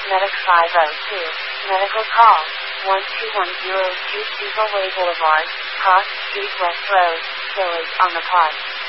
Medic 502. Medical call. 12102 Cecil Way Boulevard, Cross Street West Road, Village on the Park.